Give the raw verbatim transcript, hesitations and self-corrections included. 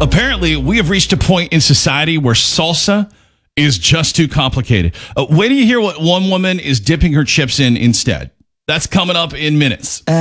Apparently, we have reached a point in society where salsa is just too complicated. Uh, wait till you hear what one woman is dipping her chips in instead. That's coming up in minutes.